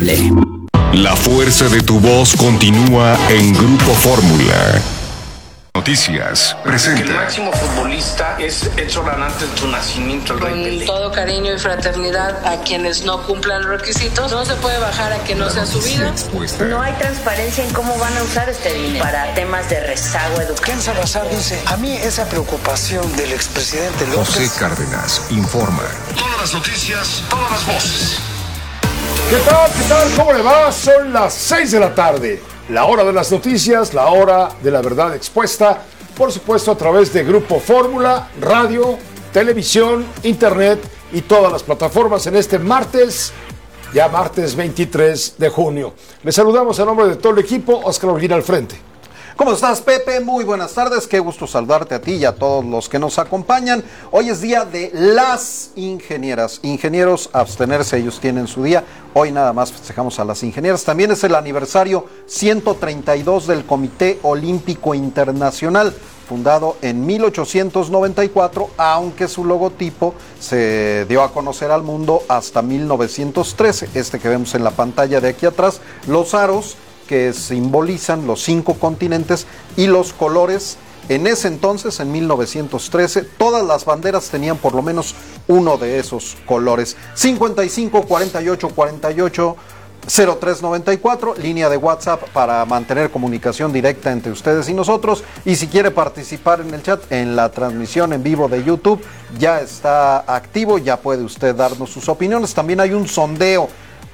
imposible. La fuerza de tu voz continúa en Grupo Fórmula. Noticias presenta. El máximo futbolista es Edson antes de su nacimiento, el Rey Pelé. Con todo cariño y fraternidad a quienes no cumplan los requisitos, no se puede bajar a que no sea su vida. No hay transparencia en cómo van a usar este dinero para temas de rezago educativo. Ken Salazar dice, a mí esa preocupación del expresidente López. José Cárdenas informa. Todas las noticias, todas las voces. ¿Qué tal? ¿Qué tal? ¿Cómo le va? Son las 6 de la tarde. La hora de las noticias, la hora de la verdad expuesta, por supuesto a través de Grupo Fórmula, radio, televisión, internet y todas las plataformas en este martes, ya martes 23 de junio. Les saludamos a nombre de todo el equipo, Oscar Olguín al frente. ¿Cómo estás, Pepe? Muy buenas tardes, qué gusto saludarte a ti y a todos los que nos acompañan. Hoy es día de las ingenieras. Ingenieros, abstenerse, ellos tienen su día. Hoy nada más festejamos a las ingenieras. También es el aniversario 132 del Comité Olímpico Internacional, fundado en 1894, aunque su logotipo se dio a conocer al mundo hasta 1913. Este que vemos en la pantalla de aquí atrás, los aros que simbolizan los 5 continentes y los colores. En ese entonces, en 1913, todas las banderas tenían por lo menos uno de esos colores. 55 48 48 0394, línea de WhatsApp para mantener comunicación directa entre ustedes y nosotros. Y si quiere participar en el chat, en la transmisión en vivo de YouTube, ya está activo, ya puede usted darnos sus opiniones. También hay un sondeo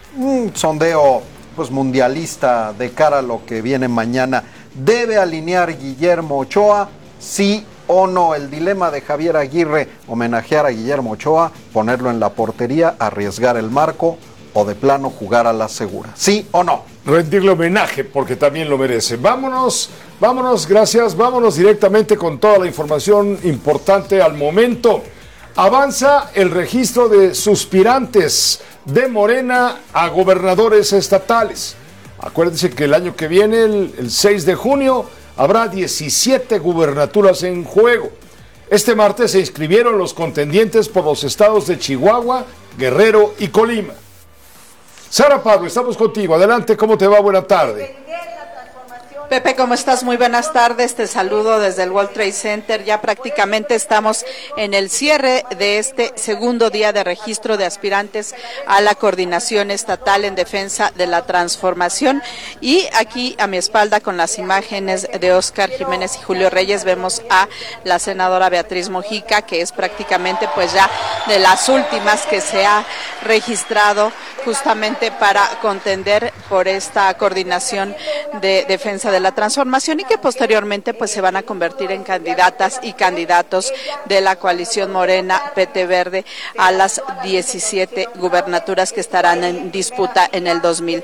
pues mundialista de cara a lo que viene mañana. ¿Debe alinear Guillermo Ochoa? ¿Sí o no? El dilema de Javier Aguirre: homenajear a Guillermo Ochoa, ponerlo en la portería, arriesgar el marco o de plano jugar a la segura. ¿Sí o no? Rendirle homenaje porque también lo merece. Vámonos, gracias. Vámonos directamente con toda la información importante al momento. Avanza el registro de suspirantes de Morena a gobernadores estatales. Acuérdense que el año que viene, el 6 de junio, habrá 17 gubernaturas en juego. Este martes se inscribieron los contendientes por los estados de Chihuahua, Guerrero y Colima. Sara Pablo, estamos contigo. Adelante, ¿cómo te va? Buena tarde. Pepe, ¿cómo estás? Muy buenas tardes, te saludo desde el World Trade Center. Ya prácticamente estamos en el cierre de este segundo día de registro de aspirantes a la coordinación estatal en defensa de la transformación. Y aquí a mi espalda, con las imágenes de Óscar Jiménez y Julio Reyes, vemos a la senadora Beatriz Mojica, que es prácticamente pues ya de las últimas que se ha registrado justamente para contender por esta coordinación de defensa de la transformación, y que posteriormente pues se van a convertir en candidatas y candidatos de la coalición Morena PT Verde a las 17 gubernaturas que estarán en disputa en el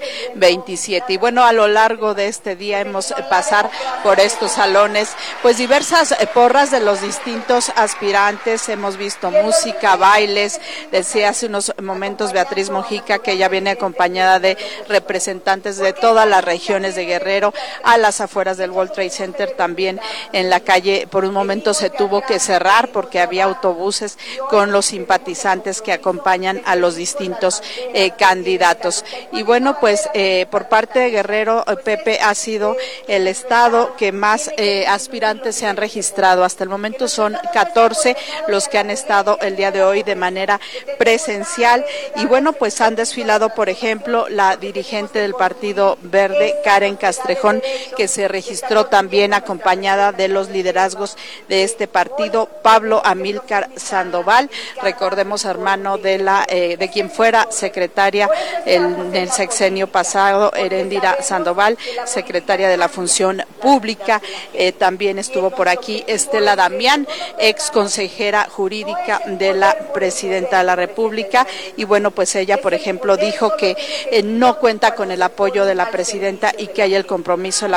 2027. Y bueno, a lo largo de este día hemos pasar por estos salones pues diversas porras de los distintos aspirantes. Hemos visto música, bailes. Decía hace unos momentos Beatriz Mojica que ella viene acompañada de representantes de todas las regiones de Guerrero. A las afueras del World Trade Center también en la calle por un momento se tuvo que cerrar porque había autobuses con los simpatizantes que acompañan a los distintos candidatos. Y bueno, pues por parte de Guerrero, Pepe, ha sido el estado que más aspirantes se han registrado. Hasta el momento son 14 los que han estado el día de hoy de manera presencial. Y bueno, pues han desfilado, por ejemplo, la dirigente del Partido Verde, Karen Castrejón, que se registró también acompañada de los liderazgos de este partido, Pablo Amílcar Sandoval, recordemos hermano de quien fuera secretaria en el sexenio pasado, Heréndira Sandoval, secretaria de la Función Pública. También estuvo por aquí Estela Damián, ex consejera jurídica de la presidenta de la República, y bueno, pues ella, por ejemplo, dijo que no cuenta con el apoyo de la presidenta y que hay el compromiso de la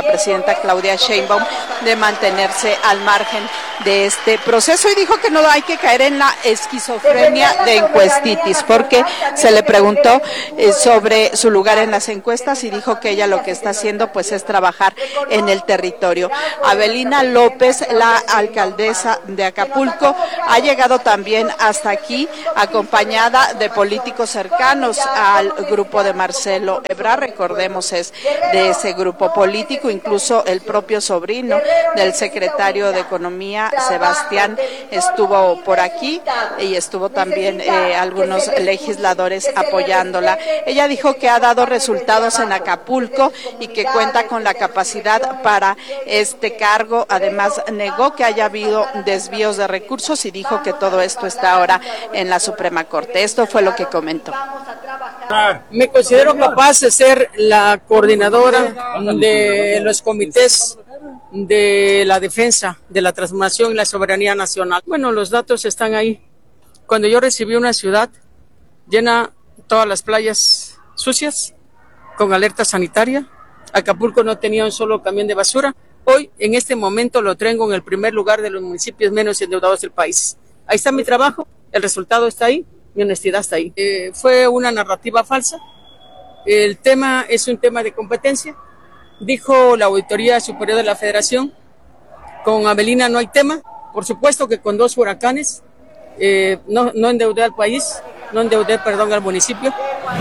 presidenta Claudia Sheinbaum de mantenerse al margen de este proceso, y dijo que no hay que caer en la esquizofrenia de encuestitis, porque se le preguntó sobre su lugar en las encuestas y dijo que ella lo que está haciendo pues es trabajar en el territorio. Avelina López, la alcaldesa de Acapulco, ha llegado también hasta aquí acompañada de políticos cercanos al grupo de Marcelo Ebrard, recordemos es de ese grupo político, incluso el propio sobrino del secretario de Economía, Sebastián, estuvo por aquí y estuvo también algunos legisladores apoyándola. Ella dijo que ha dado resultados en Acapulco y que cuenta con la capacidad para este cargo. Además, negó que haya habido desvíos de recursos y dijo que todo esto está ahora en la Suprema Corte. Esto fue lo que comentó. Me considero capaz de ser la coordinadora de los comités de la defensa de la transformación y la soberanía nacional. Bueno, los datos están ahí. Cuando yo recibí una ciudad llena todas las playas sucias, con alerta sanitaria, Acapulco no tenía un solo camión de basura. Hoy, en este momento, lo tengo en el primer lugar de los municipios menos endeudados del país. Ahí está mi trabajo, el resultado está ahí, mi honestidad está ahí. Fue una narrativa falsa. El tema es un tema de competencia. Dijo la Auditoría Superior de la Federación, con Avelina no hay tema. Por supuesto que con 2 huracanes no endeudé al país, al municipio.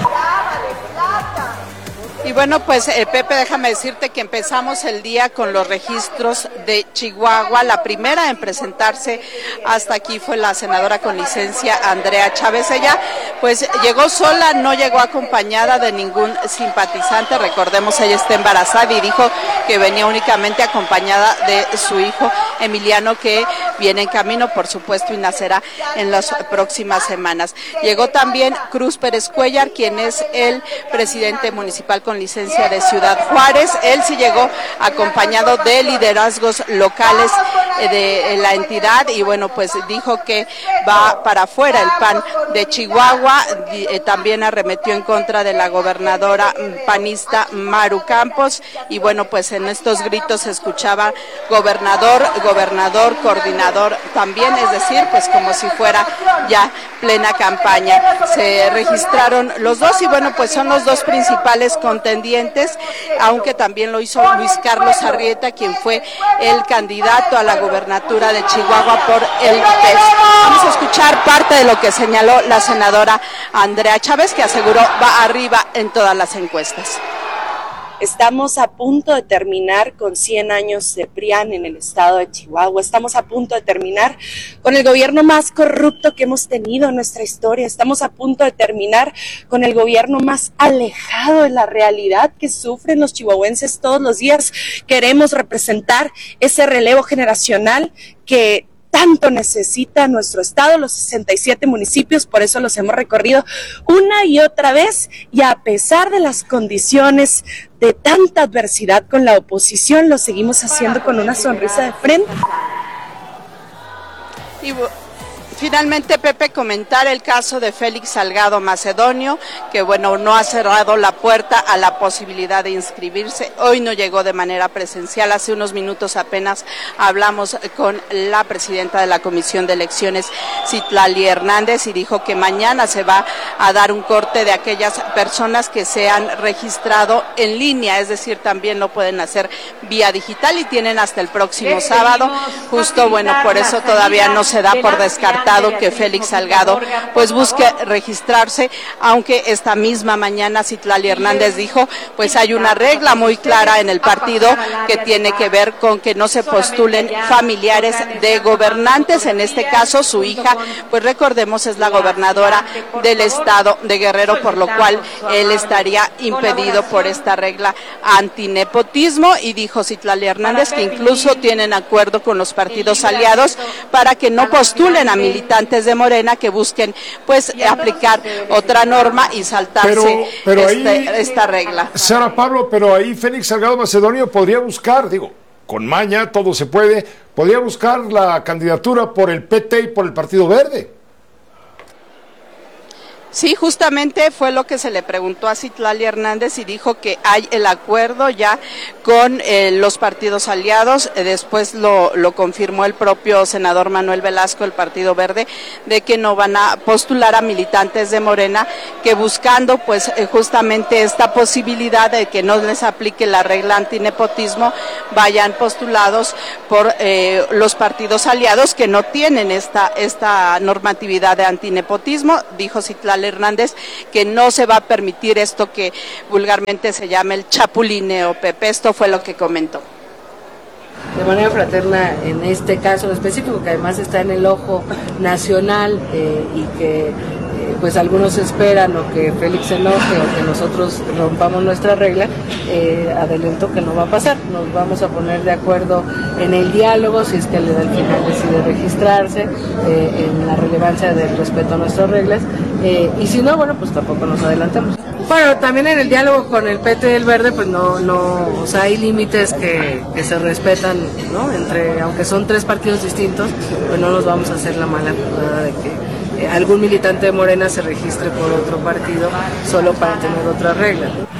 Y bueno, pues Pepe, déjame decirte que empezamos el día con los registros de Chihuahua. La primera en presentarse hasta aquí fue la senadora con licencia Andrea Chávez. Ella pues llegó sola, no llegó acompañada de ningún simpatizante. Recordemos, ella está embarazada y dijo que venía únicamente acompañada de su hijo Emiliano, que viene en camino, por supuesto, y nacerá en las próximas semanas. Llegó también Cruz Pérez Cuellar, quien es el presidente municipal con licencia de Ciudad Juárez. Él sí llegó acompañado de liderazgos locales de la entidad y bueno, pues dijo que va para afuera el PAN de Chihuahua. También arremetió en contra de la gobernadora panista Maru Campos y bueno, pues en estos gritos se escuchaba gobernador, coordinador también, es decir, pues como si fuera ya plena campaña. Se registraron los dos y bueno, pues son los dos principales contendientes, aunque también lo hizo Luis Carlos Arrieta, quien fue el candidato a la gobernatura de Chihuahua por el PES. Vamos a escuchar parte de lo que señaló la senadora Andrea Chávez, que aseguró va arriba en todas las encuestas. Estamos a punto de terminar con 100 años de PRIAN en el estado de Chihuahua. Estamos a punto de terminar con el gobierno más corrupto que hemos tenido en nuestra historia. Estamos a punto de terminar con el gobierno más alejado de la realidad que sufren los chihuahuenses todos los días. Queremos representar ese relevo generacional que tanto necesita nuestro estado, los 67 municipios, por eso los hemos recorrido una y otra vez, y a pesar de las condiciones de tanta adversidad con la oposición, lo seguimos haciendo con una sonrisa de frente. Y finalmente, Pepe, comentar el caso de Félix Salgado Macedonio, que bueno, no ha cerrado la puerta a la posibilidad de inscribirse. Hoy no llegó de manera presencial. Hace unos minutos apenas hablamos con la presidenta de la Comisión de Elecciones, Citlali Hernández, y dijo que mañana se va a dar un corte de aquellas personas que se han registrado en línea, es decir, también lo pueden hacer vía digital y tienen hasta el próximo sábado. Justo, bueno, por eso todavía no se da por descartado que Félix Salgado pues busque registrarse, aunque esta misma mañana Citlali Hernández dijo pues hay una regla muy clara en el partido que tiene que ver con que no se postulen familiares de gobernantes, en este caso su hija, pues recordemos es la gobernadora del estado de Guerrero, por lo cual él estaría impedido por esta regla antinepotismo, y dijo Citlali Hernández que incluso tienen acuerdo con los partidos aliados para que no postulen a militantes de Morena que busquen pues aplicar otra norma y saltarse esta regla. Sara Pablo, pero ahí Félix Salgado Macedonio podría buscar, digo, con maña todo se puede, podría buscar la candidatura por el PT y por el Partido Verde. Sí, justamente fue lo que se le preguntó a Citlali Hernández y dijo que hay el acuerdo ya con los partidos aliados. Después lo confirmó el propio senador Manuel Velasco del Partido Verde, de que no van a postular a militantes de Morena, que buscando pues justamente esta posibilidad de que no les aplique la regla antinepotismo, vayan postulados por los partidos aliados que no tienen esta normatividad de antinepotismo. Dijo Citlali Hernández que no se va a permitir esto que vulgarmente se llama el chapulineo, Pepe. Esto fue lo que comentó. De manera fraterna en este caso en específico, que además está en el ojo nacional y que pues algunos esperan o que Félix se enoje o que nosotros rompamos nuestra regla, adelanto que no va a pasar. Nos vamos a poner de acuerdo en el diálogo, si es que al final decide registrarse, en la relevancia del respeto a nuestras reglas, y si no, bueno, pues tampoco nos adelantamos. Bueno, también en el diálogo con el PT y el Verde, pues no, o sea, hay límites que se respetan, ¿no? Aunque son tres partidos distintos, pues no nos vamos a hacer la mala jugada de que algún militante de Morena se registre por otro partido solo para tener otra regla, ¿no?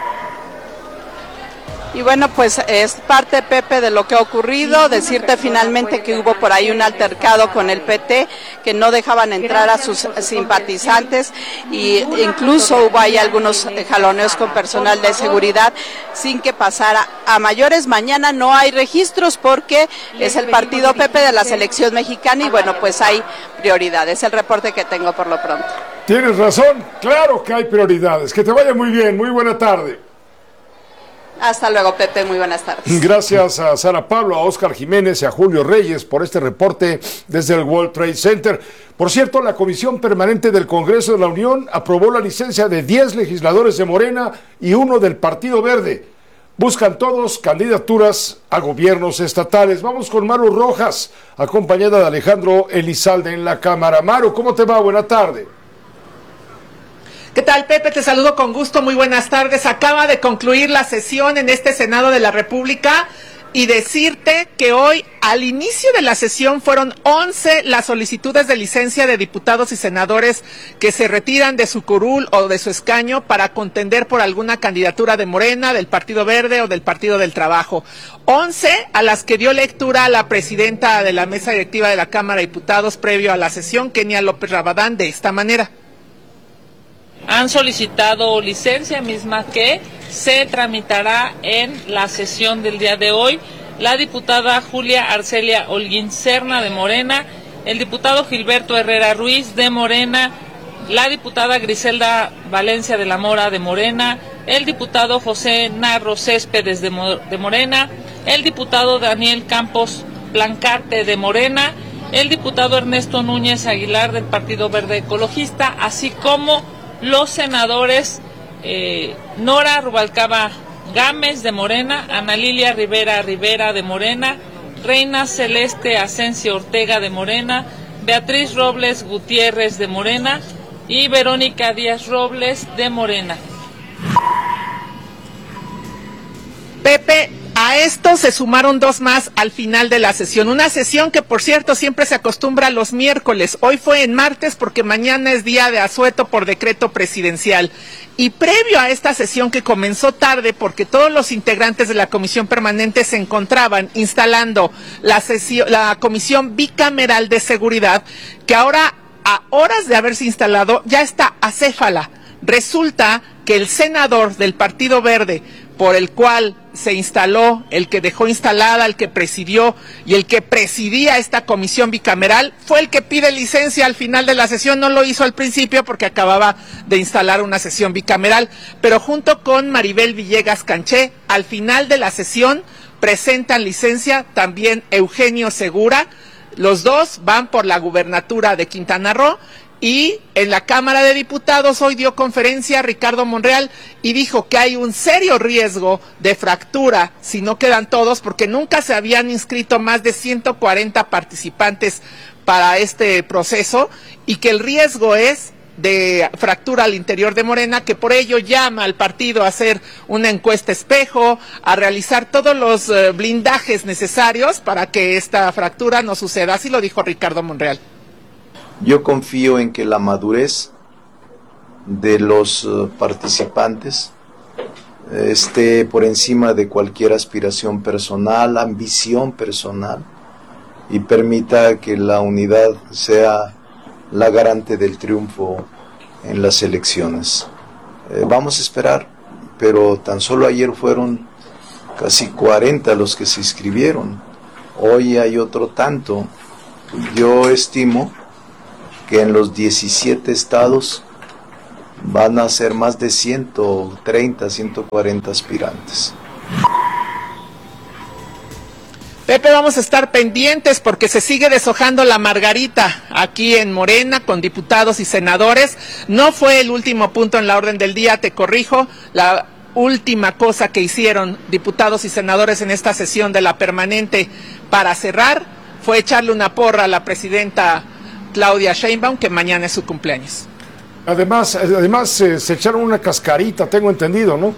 Y bueno, pues es parte, Pepe, de lo que ha ocurrido. Decirte finalmente que hubo por ahí un altercado con el PT, que no dejaban entrar a sus simpatizantes, y incluso hubo ahí algunos jaloneos con personal de seguridad sin que pasara a mayores. Mañana no hay registros porque es el partido, Pepe, de la selección mexicana, y bueno, pues hay prioridades. El reporte que tengo por lo pronto. Tienes razón, claro que hay prioridades. Que te vaya muy bien, muy buena tarde. Hasta luego, Pepe, muy buenas tardes. Gracias a Sara Pablo, a Óscar Jiménez y a Julio Reyes por este reporte desde el World Trade Center. Por cierto, la Comisión Permanente del Congreso de la Unión aprobó la licencia de 10 legisladores de Morena y 1 del Partido Verde. Buscan todos candidaturas a gobiernos estatales. Vamos con Maru Rojas, acompañada de Alejandro Elizalde en la Cámara. Maru, ¿cómo te va? Buena tarde. ¿Qué tal, Pepe? Te saludo con gusto, muy buenas tardes. Acaba de concluir la sesión en este Senado de la República y decirte que hoy, al inicio de la sesión, fueron 11 las solicitudes de licencia de diputados y senadores que se retiran de su curul o de su escaño para contender por alguna candidatura de Morena, del Partido Verde o del Partido del Trabajo. 11 a las que dio lectura la presidenta de la mesa directiva de la Cámara de Diputados previo a la sesión, Kenia López Rabadán, de esta manera. Han solicitado licencia, misma que se tramitará en la sesión del día de hoy. La diputada Julia Arcelia Holguín Serna, de Morena, el diputado Gilberto Herrera Ruiz, de Morena, la diputada Griselda Valencia de la Mora, de Morena, el diputado José Narro Céspedes, de Morena, el diputado Daniel Campos Blancarte, de Morena, el diputado Ernesto Núñez Aguilar, del Partido Verde Ecologista, así como los senadores Nora Rubalcaba Gámez, de Morena, Ana Lilia Rivera Rivera, de Morena, Reina Celeste Asensio Ortega, de Morena, Beatriz Robles Gutiérrez, de Morena, y Verónica Díaz Robles, de Morena. Pepe, a esto se sumaron 2 más al final de la sesión. Una sesión que, por cierto, siempre se acostumbra los miércoles. Hoy fue en martes porque mañana es día de asueto por decreto presidencial. Y previo a esta sesión, que comenzó tarde porque todos los integrantes de la Comisión Permanente se encontraban instalando la Comisión Bicameral de Seguridad, que ahora, a horas de haberse instalado, ya está acéfala. Resulta que el senador del Partido Verde, por el cual se instaló, el que dejó instalada, el que presidió y el que presidía esta comisión bicameral, fue el que pide licencia al final de la sesión. No lo hizo al principio porque acababa de instalar una sesión bicameral, pero junto con Maribel Villegas Canché, al final de la sesión presentan licencia también Eugenio Segura. Los dos van por la gubernatura de Quintana Roo. Y en la Cámara de Diputados hoy dio conferencia Ricardo Monreal y dijo que hay un serio riesgo de fractura si no quedan todos, porque nunca se habían inscrito más de 140 participantes para este proceso, y que el riesgo es de fractura al interior de Morena, que por ello llama al partido a hacer una encuesta espejo, a realizar todos los blindajes necesarios para que esta fractura no suceda. Así lo dijo Ricardo Monreal. Yo confío en que la madurez de los participantes esté por encima de cualquier aspiración personal, ambición personal, y permita que la unidad sea la garante del triunfo en las elecciones. Vamos a esperar, pero tan solo ayer fueron casi 40 los que se inscribieron. Hoy hay otro tanto. Yo estimo que en los 17 estados van a ser más de 130, 140 aspirantes. Pepe, vamos a estar pendientes porque se sigue deshojando la margarita aquí en Morena con diputados y senadores. No fue el último punto en la orden del día, te corrijo. La última cosa que hicieron diputados y senadores en esta sesión de la permanente para cerrar fue echarle una porra a la presidenta Claudia Sheinbaum, que mañana es su cumpleaños. Además se echaron una cascarita, tengo entendido, ¿no?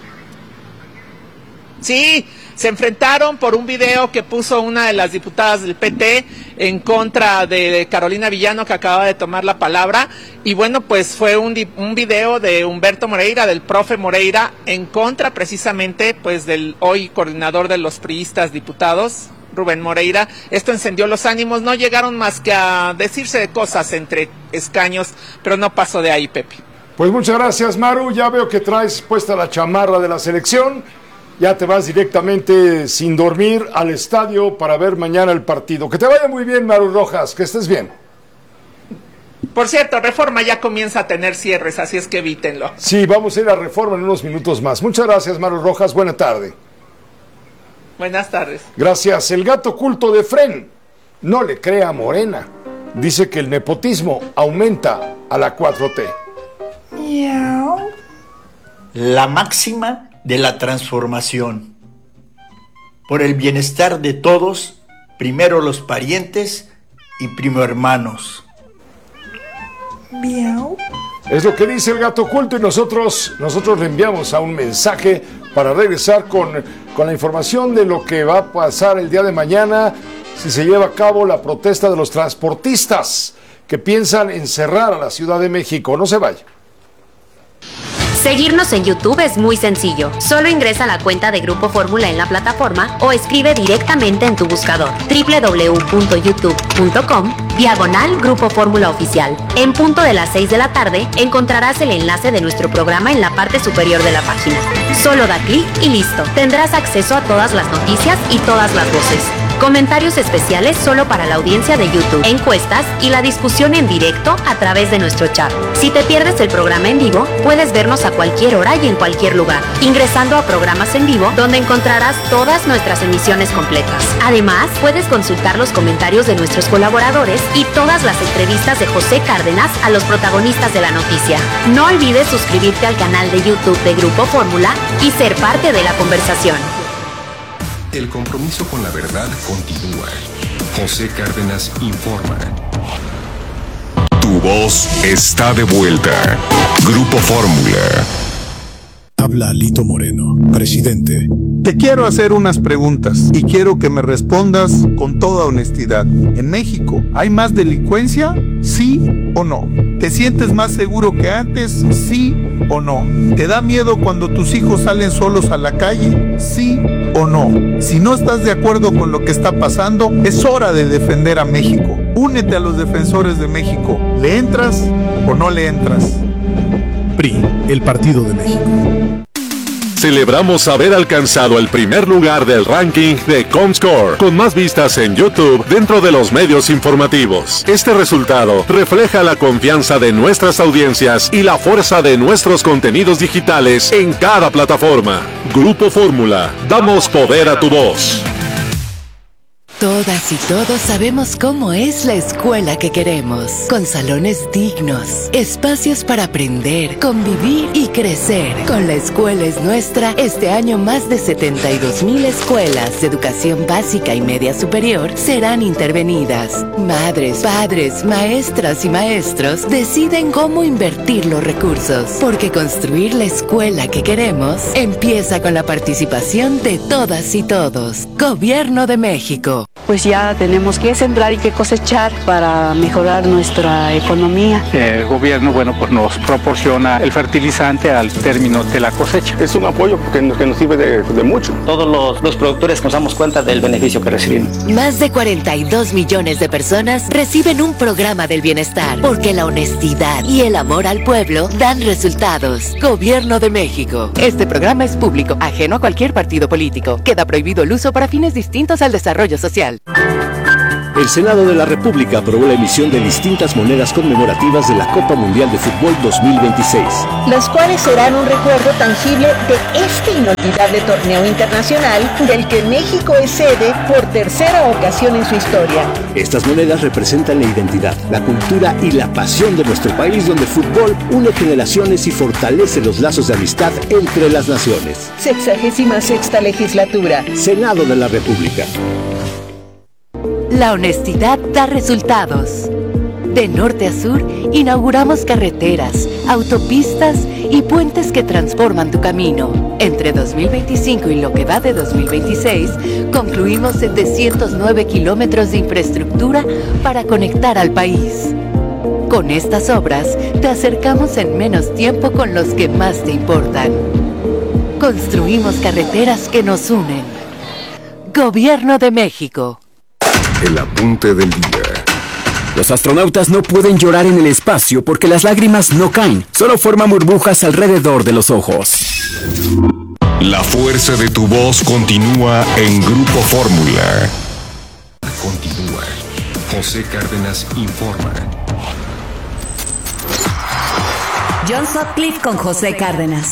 Sí, se enfrentaron por un video que puso una de las diputadas del PT en contra de Carolina Villano, que acaba de tomar la palabra, y bueno, pues fue un video de Humberto Moreira, del profe Moreira, en contra precisamente pues del hoy coordinador de los priistas diputados, Rubén Moreira. Esto encendió los ánimos, no llegaron más que a decirse de cosas entre escaños, pero no pasó de ahí, Pepe. Pues muchas gracias, Maru, ya veo que traes puesta la chamarra de la selección. Ya te vas directamente sin dormir al estadio para ver mañana el partido. Que te vaya muy bien, Maru Rojas, que estés bien. Por cierto, Reforma ya comienza a tener cierres, así es que evítenlo. Sí, vamos a ir a Reforma en unos minutos más. Muchas gracias, Maru Rojas, buena tarde. Buenas tardes. Gracias. El gato oculto de Fren no le crea a Morena. Dice que el nepotismo aumenta a la 4T. La máxima de la transformación. Por el bienestar de todos, primero los parientes y primo hermanos. Miau. Es lo que dice el gato oculto y nosotros le enviamos a un mensaje para regresar con la información de lo que va a pasar el día de mañana si se lleva a cabo la protesta de los transportistas que piensan en cerrar a la Ciudad de México. No se vaya. Seguirnos en YouTube es muy sencillo. Solo ingresa a la cuenta de Grupo Fórmula en la plataforma o escribe directamente en tu buscador www.youtube.com/Grupo Fórmula Oficial. En punto de las 6 de la tarde encontrarás el enlace de nuestro programa en la parte superior de la página. Solo da clic y listo. Tendrás acceso a todas las noticias y todas las voces. Comentarios especiales solo para la audiencia de YouTube, encuestas y la discusión en directo a través de nuestro chat. Si te pierdes el programa en vivo, puedes vernos a cualquier hora y en cualquier lugar, ingresando a programas en vivo donde encontrarás todas nuestras emisiones completas. Además, puedes consultar los comentarios de nuestros colaboradores y todas las entrevistas de José Cárdenas a los protagonistas de la noticia. No olvides suscribirte al canal de YouTube de Grupo Fórmula y ser parte de la conversación. El compromiso con la verdad continúa. José Cárdenas informa. Tu voz está de vuelta. Grupo Fórmula. Habla Alito Moreno, presidente. Te quiero hacer unas preguntas y quiero que me respondas con toda honestidad. ¿En México hay más delincuencia? ¿Sí o no? ¿Te sientes más seguro que antes? ¿Sí o no? ¿Te da miedo cuando tus hijos salen solos a la calle? ¿Sí o no? Si no estás de acuerdo con lo que está pasando, es hora de defender a México. Únete a los defensores de México. ¿Le entras o no le entras? PRI, el Partido de México. Celebramos haber alcanzado el primer lugar del ranking de Comscore, con más vistas en YouTube dentro de los medios informativos. Este resultado refleja la confianza de nuestras audiencias y la fuerza de nuestros contenidos digitales en cada plataforma. Grupo Fórmula, damos poder a tu voz. Todas y todos sabemos cómo es la escuela que queremos, con salones dignos, espacios para aprender, convivir y crecer. Con La Escuela es Nuestra, este año más de 72,000 escuelas de educación básica y media superior serán intervenidas. Madres, padres, maestras y maestros deciden cómo invertir los recursos, porque construir la escuela que queremos empieza con la participación de todas y todos. Gobierno de México. pues ya tenemos que sembrar y que cosechar para mejorar nuestra economía. El gobierno, bueno, pues nos proporciona el fertilizante al término de la cosecha. Es un apoyo que nos sirve de mucho. Todos los productores nos damos cuenta del beneficio que recibimos. Más de 42 millones de personas reciben un programa del bienestar, porque la honestidad y el amor al pueblo dan resultados. Gobierno de México. Este programa es público, ajeno a cualquier partido político. Queda prohibido el uso para fines distintos al desarrollo social. El Senado de la República aprobó la emisión de distintas monedas conmemorativas de la Copa Mundial de Fútbol 2026. Las cuales serán un recuerdo tangible de este inolvidable torneo internacional del que México es sede por tercera ocasión en su historia. Estas monedas representan la identidad, la cultura y la pasión de nuestro país, donde el fútbol une generaciones y fortalece los lazos de amistad entre las naciones. 66ª legislatura. Senado de la República. La honestidad da resultados. De norte a sur, inauguramos carreteras, autopistas y puentes que transforman tu camino. Entre 2025 y lo que va de 2026, concluimos 709 kilómetros de infraestructura para conectar al país. Con estas obras, te acercamos en menos tiempo con los que más te importan. Construimos carreteras que nos unen. Gobierno de México. El apunte del día. Los astronautas no pueden llorar en el espacio porque las lágrimas no caen, solo forman burbujas alrededor de los ojos. La fuerza de tu voz continúa en Grupo Fórmula. Continúa. José Cárdenas informa. John Sutcliffe con José Cárdenas.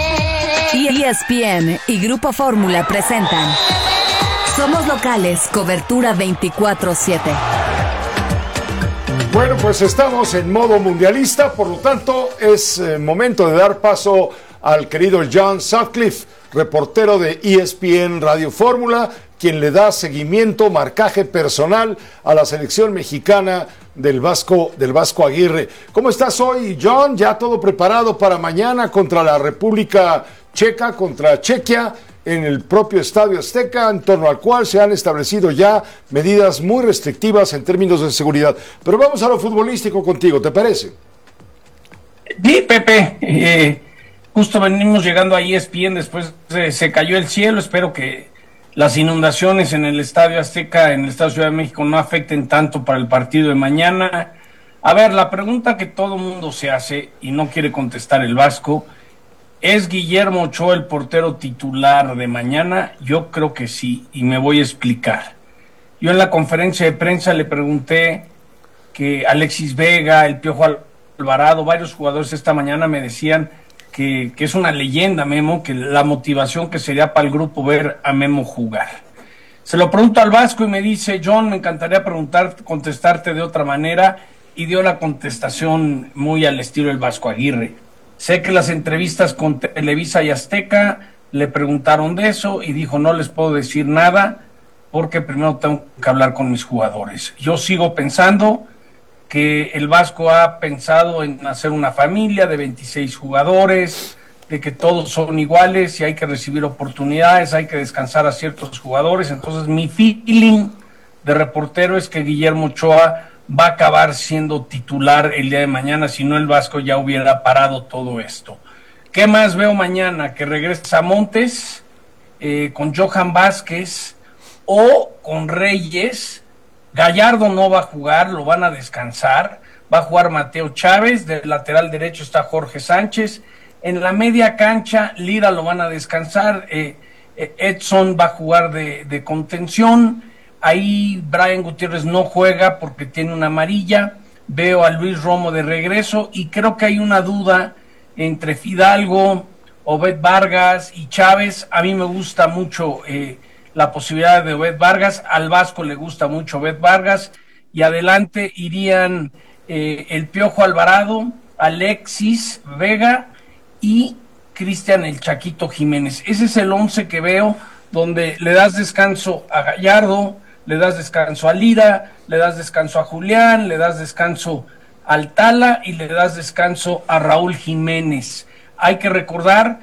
ESPN y Grupo Fórmula presentan Somos Locales, cobertura 24/7. Bueno, pues estamos en modo mundialista, por lo tanto es momento de dar paso al querido John Sutcliffe, reportero de ESPN Radio Fórmula, quien le da seguimiento, marcaje personal a la selección mexicana del Vasco Aguirre. ¿Cómo estás hoy, John? ¿Ya todo preparado para mañana contra la República Checa, contra Chequia, en el propio Estadio Azteca, en torno al cual se han establecido ya medidas muy restrictivas en términos de seguridad? Pero vamos a lo futbolístico contigo, ¿te parece? Sí, Pepe, justo venimos llegando a ESPN, después se cayó el cielo. Espero que las inundaciones en el Estadio Azteca, en el Estadio Ciudad de México, no afecten tanto para el partido de mañana. A ver, la pregunta que todo mundo se hace y no quiere contestar el Vasco: ¿es Guillermo Ochoa el portero titular de mañana? Yo creo que sí, y me voy a explicar. Yo en la conferencia de prensa le pregunté que Alexis Vega, el Piojo Alvarado, varios jugadores esta mañana me decían que es una leyenda Memo, que la motivación que sería para el grupo ver a Memo jugar. Se lo pregunto al Vasco y me dice: John, me encantaría contestarte de otra manera, y dio la contestación muy al estilo del Vasco Aguirre. Sé que las entrevistas con Televisa y Azteca le preguntaron de eso y dijo: no les puedo decir nada porque primero tengo que hablar con mis jugadores. Yo sigo pensando que el Vasco ha pensado en hacer una familia de 26 jugadores, de que todos son iguales y hay que recibir oportunidades, hay que descansar a ciertos jugadores. Entonces mi feeling de reportero es que Guillermo Ochoa va a acabar siendo titular el día de mañana, si no el Vasco ya hubiera parado todo esto. ¿Qué más veo mañana? Que regresa Montes con Johan Vázquez o con Reyes. Gallardo no va a jugar, lo van a descansar. Va a jugar Mateo Chávez, del lateral derecho está Jorge Sánchez. En la media cancha, Lira lo van a descansar. Edson va a jugar de contención. Ahí Brian Gutiérrez no juega porque tiene una amarilla. Veo a Luis Romo de regreso y creo que hay una duda entre Fidalgo, Obed Vargas y Chávez. A mí me gusta mucho la posibilidad de Obed Vargas. Al Vasco le gusta mucho Obed Vargas. Y adelante irían el Piojo Alvarado, Alexis Vega y Cristian el Chaquito Jiménez. Ese es el 11 que veo, donde le das descanso a Gallardo, le das descanso a Lira, le das descanso a Julián, le das descanso al Tala y le das descanso a Raúl Jiménez. Hay que recordar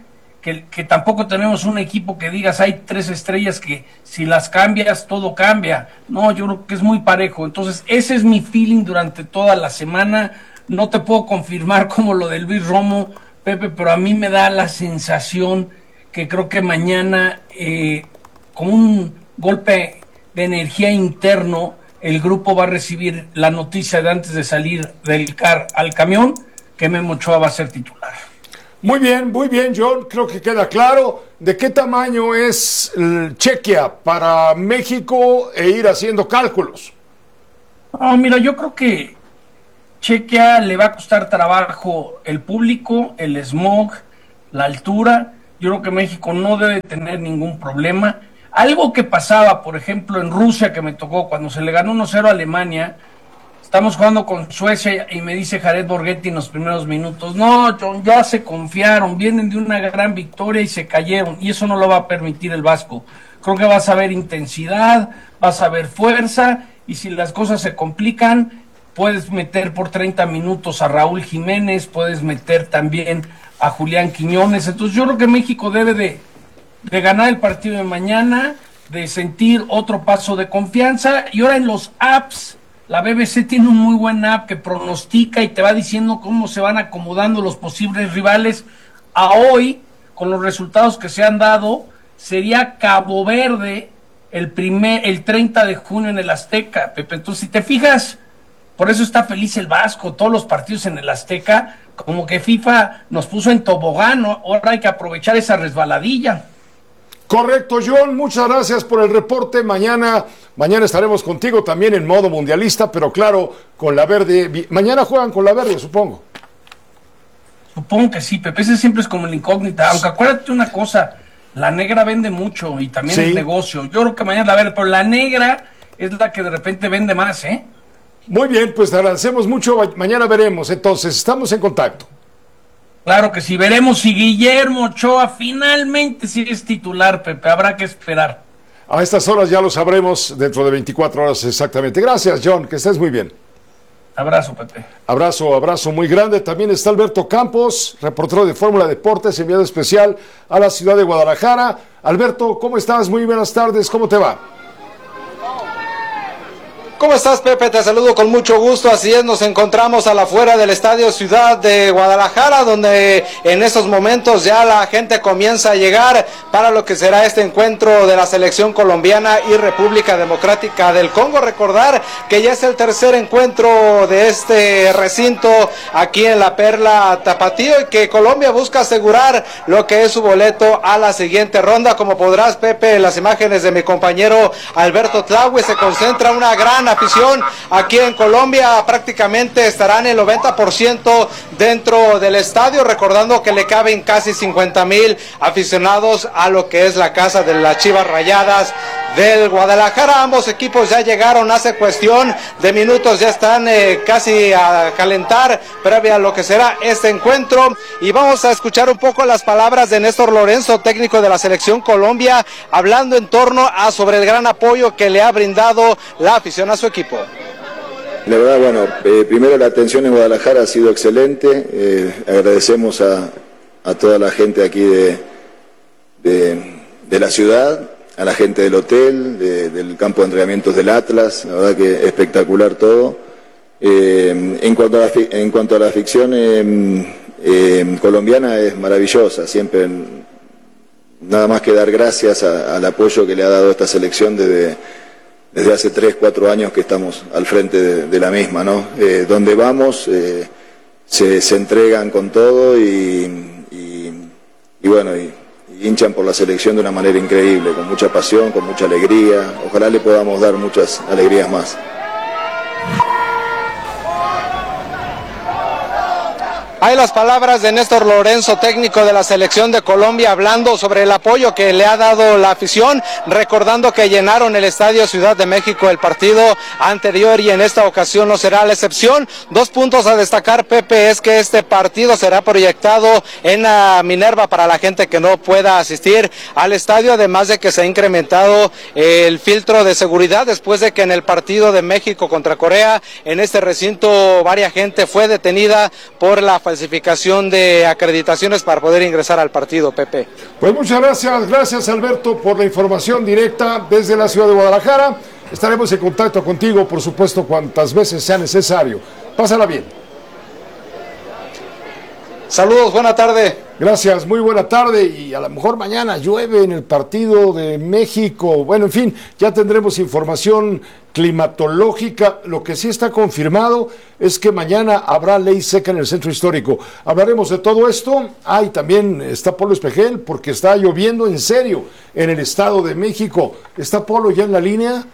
que tampoco tenemos un equipo que digas hay 3 estrellas que si las cambias todo cambia. No, yo creo que es muy parejo. Entonces ese es mi feeling durante toda la semana. No te puedo confirmar como lo de Luis Romo, Pepe, pero a mí me da la sensación que creo que mañana, con un golpe de energía interno, el grupo va a recibir la noticia de antes de salir del CAR al camión que Memo Ochoa va a ser titular. Muy bien, John. Creo que queda claro de qué tamaño es Chequia para México e ir haciendo cálculos. Mira, yo creo que Chequia le va a costar trabajo el público, el smog, la altura. Yo creo que México no debe tener ningún problema. Algo que pasaba, por ejemplo, en Rusia, que me tocó cuando se le ganó 1-0 a Alemania. Estamos jugando con Suecia y me dice Jared Borghetti en los primeros minutos, no, John, ya se confiaron, vienen de una gran victoria y se cayeron, y eso no lo va a permitir el Vasco. Creo que vas a ver intensidad, vas a ver fuerza, y si las cosas se complican, puedes meter por 30 minutos a Raúl Jiménez, puedes meter también a Julián Quiñones. Entonces yo creo que México debe de ganar el partido de mañana, de sentir otro paso de confianza, y ahora en los apps, la BBC tiene un muy buen app que pronostica y te va diciendo cómo se van acomodando los posibles rivales. A hoy, con los resultados que se han dado, sería Cabo Verde el 30 de junio en el Azteca, Pepe. Entonces, si te fijas, por eso está feliz el Vasco, todos los partidos en el Azteca, como que FIFA nos puso en tobogán, ¿no? Ahora hay que aprovechar esa resbaladilla. Correcto, John, muchas gracias por el reporte. Mañana estaremos contigo también en modo mundialista, pero claro, con la verde. Mañana juegan con la verde, supongo. Supongo que sí, Pepe, ese siempre es como la incógnita. Aunque acuérdate una cosa, la negra vende mucho y también es negocio. Yo creo que mañana la verde, pero la negra es la que de repente vende más, ¿eh? Muy bien, pues te agradecemos mucho. Mañana veremos, entonces, estamos en contacto. Claro que sí, veremos si Guillermo Ochoa finalmente sí es titular, Pepe, habrá que esperar. A estas horas ya lo sabremos dentro de 24 horas exactamente. Gracias, John, que estés muy bien. Abrazo, Pepe. Abrazo muy grande. También está Alberto Campos, reportero de Fórmula Deportes, enviado especial a la ciudad de Guadalajara. Alberto, ¿cómo estás? Muy buenas tardes, ¿cómo te va? ¿Cómo estás, Pepe? Te saludo con mucho gusto. Así es, nos encontramos a la afuera del Estadio Ciudad de Guadalajara, donde en estos momentos ya la gente comienza a llegar para lo que será este encuentro de la selección colombiana y República Democrática del Congo. Recordar que ya es el tercer encuentro de este recinto aquí en la Perla Tapatío y que Colombia busca asegurar lo que es su boleto a la siguiente ronda. Como podrás, Pepe, en las imágenes de mi compañero Alberto Tlaue, se concentra una gran afición aquí en Colombia. Prácticamente estarán el 90% dentro del estadio, recordando que le caben casi 50,000 aficionados a lo que es la casa de las Chivas Rayadas del Guadalajara. Ambos equipos ya llegaron hace cuestión de minutos, ya están casi a calentar previa a lo que será este encuentro, y vamos a escuchar un poco las palabras de Néstor Lorenzo, técnico de la selección Colombia, hablando en torno a sobre el gran apoyo que le ha brindado la afición a su equipo. La verdad, bueno, primero la atención en Guadalajara ha sido excelente. Agradecemos a toda la gente aquí de la ciudad, a la gente del hotel, del campo de entrenamientos del Atlas. La verdad que espectacular todo. En cuanto a la afición colombiana, es maravillosa. Siempre nada más que dar gracias al apoyo que le ha dado esta selección desde hace 3-4 años que estamos al frente de la misma, ¿no? Donde vamos se entregan con todo y bueno, y hinchan por la selección de una manera increíble, con mucha pasión, con mucha alegría. Ojalá le podamos dar muchas alegrías más. Hay las palabras de Néstor Lorenzo, técnico de la selección de Colombia, hablando sobre el apoyo que le ha dado la afición, recordando que llenaron el Estadio Ciudad de México el partido anterior y en esta ocasión no será la excepción. 2 puntos a destacar, Pepe, es que este partido será proyectado en la Minerva para la gente que no pueda asistir al estadio, además de que se ha incrementado el filtro de seguridad después de que en el partido de México contra Corea, en este recinto, varias gente fue detenida por la falsificación de acreditaciones para poder ingresar al partido, Pepe. Pues muchas gracias Alberto por la información directa desde la ciudad de Guadalajara. Estaremos en contacto contigo, por supuesto, cuantas veces sea necesario. Pásala bien. Saludos, buena tarde. Gracias, muy buena tarde, y a lo mejor mañana llueve en el partido de México. Bueno, en fin, ya tendremos información climatológica. Lo que sí está confirmado es que mañana habrá ley seca en el centro histórico. Hablaremos de todo esto. Y también está Polo Espejel, porque está lloviendo en serio en el Estado de México. ¿Está Polo ya en la línea?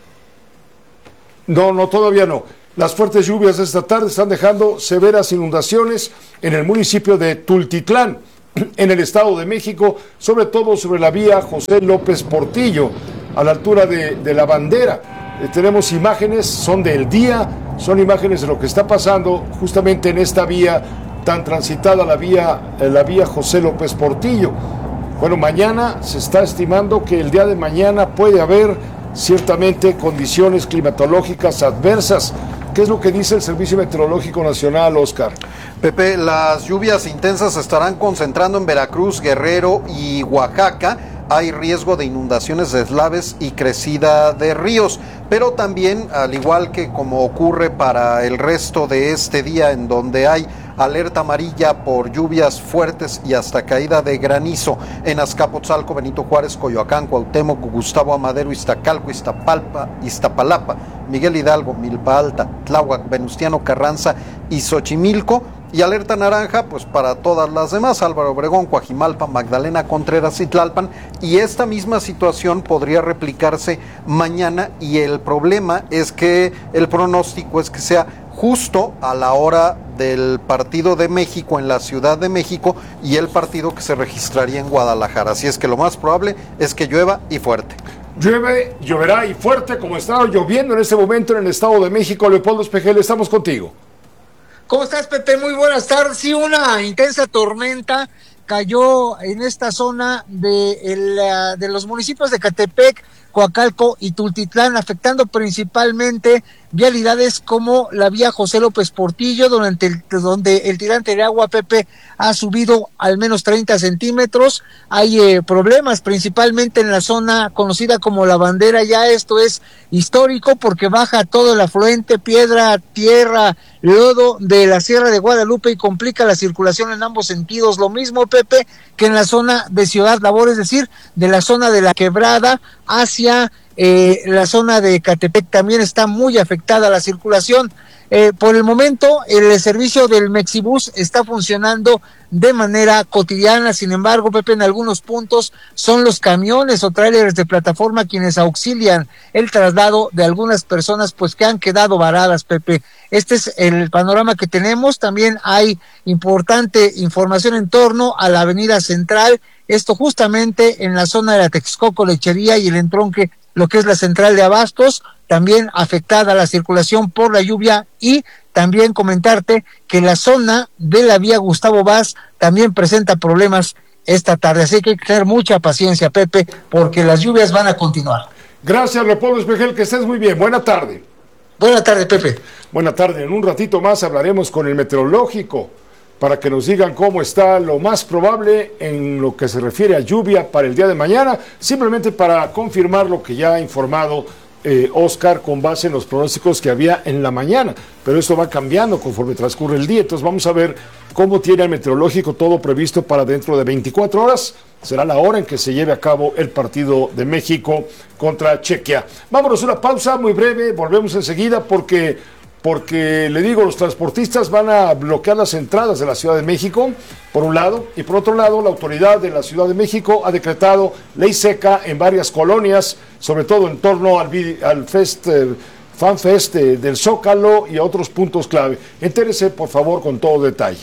No, todavía no. Las fuertes lluvias de esta tarde están dejando severas inundaciones en el municipio de Tultitlán, en el Estado de México, sobre todo sobre la vía José López Portillo, a la altura de la Bandera. Tenemos imágenes, son del día, son imágenes de lo que está pasando justamente en esta vía tan transitada, la vía José López Portillo. Bueno, mañana se está estimando que el día de mañana puede haber ciertamente condiciones climatológicas adversas. ¿Qué es lo que dice el Servicio Meteorológico Nacional, Oscar? Pepe, las lluvias intensas se estarán concentrando en Veracruz, Guerrero y Oaxaca. Hay riesgo de inundaciones, deslaves y crecida de ríos, pero también, al igual que como ocurre para el resto de este día, en donde hay alerta amarilla por lluvias fuertes y hasta caída de granizo en Azcapotzalco, Benito Juárez, Coyoacán, Cuauhtémoc, Gustavo Amadero, Iztacalco, Iztapalapa, Miguel Hidalgo, Milpa Alta, Tláhuac, Venustiano Carranza y Xochimilco. Y alerta naranja, pues para todas las demás, Álvaro Obregón, Coajimalpa, Magdalena Contreras y Tlalpan. Y esta misma situación podría replicarse mañana, y el problema es que el pronóstico es que sea justo a la hora del partido de México en la Ciudad de México y el partido que se registraría en Guadalajara. Así es que lo más probable es que llueva y fuerte. Lloverá y fuerte, como está lloviendo en este momento en el Estado de México. Leopoldo Espejel, estamos contigo. ¿Cómo estás, Pepe? Muy buenas tardes. Sí, una intensa tormenta cayó en esta zona de los municipios de Catepec, Coacalco y Tultitlán, afectando principalmente vialidades como la vía José López Portillo, donde el tirante de agua, Pepe, ha subido al menos 30 centímetros. Hay problemas principalmente en la zona conocida como La Bandera. Ya esto es histórico porque baja todo el afluente, piedra, tierra, lodo de la Sierra de Guadalupe y complica la circulación en ambos sentidos. Lo mismo, Pepe, que en la zona de Ciudad Labor, es decir, de la zona de la Quebrada hacia la zona de Catepec también está muy afectada la circulación. Por el momento, el servicio del Mexibus está funcionando de manera cotidiana. Sin embargo, Pepe, en algunos puntos son los camiones o tráileres de plataforma quienes auxilian el traslado de algunas personas, pues que han quedado varadas, Pepe. Este es el panorama que tenemos. También hay importante información en torno a la avenida Central, esto justamente en la zona de la Texcoco Lechería y el entronque, lo que es la central de Abastos, también afectada la circulación por la lluvia. Y también comentarte que la zona de la vía Gustavo Vaz también presenta problemas esta tarde, así que hay que tener mucha paciencia, Pepe, porque las lluvias van a continuar. Gracias, Leopoldo Espejel, que estés muy bien. Buena tarde. Buena tarde, Pepe. Buena tarde. En un ratito más hablaremos con el meteorológico para que nos digan cómo está lo más probable en lo que se refiere a lluvia para el día de mañana, simplemente para confirmar lo que ya ha informado Oscar con base en los pronósticos que había en la mañana, pero esto va cambiando conforme transcurre el día. Entonces vamos a ver cómo tiene el meteorológico todo previsto para dentro de 24 horas. Será la hora en que se lleve a cabo el partido de México contra Chequia. Vámonos a una pausa muy breve, volvemos enseguida porque le digo, los transportistas van a bloquear las entradas de la Ciudad de México, por un lado, y por otro lado, la autoridad de la Ciudad de México ha decretado ley seca en varias colonias, sobre todo en torno al FanFest del Zócalo y a otros puntos clave. Entérese, por favor, con todo detalle.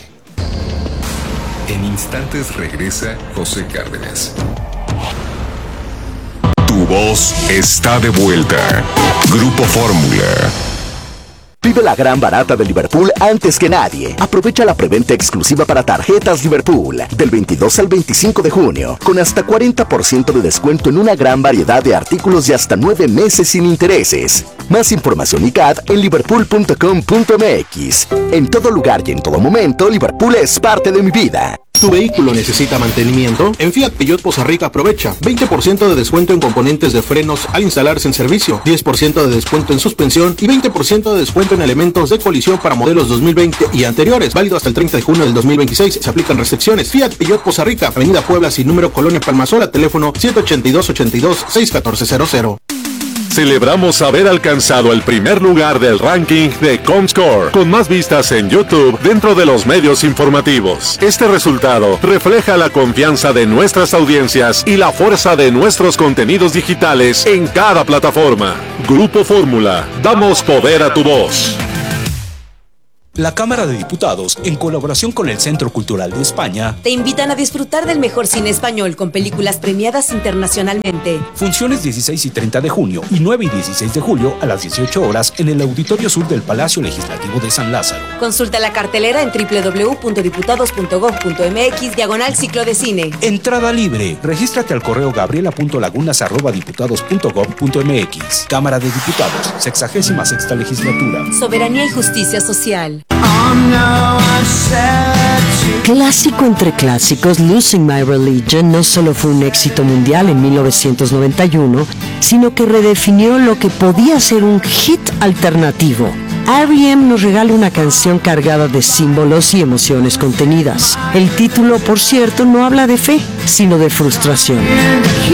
En instantes regresa José Cárdenas. Tu voz está de vuelta. Grupo Fórmula. Vive la gran barata de Liverpool antes que nadie. Aprovecha la preventa exclusiva para tarjetas Liverpool del 22 al 25 de junio, con hasta 40% de descuento en una gran variedad de artículos y hasta 9 meses sin intereses. Más información y CAD en liverpool.com.mx. En todo lugar y en todo momento, Liverpool es parte de mi vida. ¿Tu vehículo necesita mantenimiento? En Fiat Peugeot Poza Rica aprovecha 20% de descuento en componentes de frenos al instalarse en servicio, 10% de descuento en suspensión y 20% de descuento en elementos de colisión para modelos 2020 y anteriores, válido hasta el 30 de junio del 2026. Se aplican restricciones. Fiat Peugeot Poza Rica, Avenida Puebla sin número, Colonia Palmasola, teléfono 182-82-61400. Celebramos haber alcanzado el primer lugar del ranking de Comscore, con más vistas en YouTube dentro de los medios informativos. Este resultado refleja la confianza de nuestras audiencias y la fuerza de nuestros contenidos digitales en cada plataforma. Grupo Fórmula, damos poder a tu voz. La Cámara de Diputados, en colaboración con el Centro Cultural de España, te invitan a disfrutar del mejor cine español con películas premiadas internacionalmente. Funciones 16 y 30 de junio y 9 y 16 de julio a las 18 horas en el Auditorio Sur del Palacio Legislativo de San Lázaro. Consulta la cartelera en www.diputados.gov.mx/ciclo de cine. Entrada libre. Regístrate al correo gabriela.lagunas@diputados.gov.mx. Cámara de Diputados, 66ª legislatura. Soberanía y justicia social. Clásico entre clásicos, Losing My Religion no solo fue un éxito mundial en 1991, sino que redefinió lo que podía ser un hit alternativo. R.E.M. nos regala una canción cargada de símbolos y emociones contenidas. El título, por cierto, no habla de fe, sino de frustración.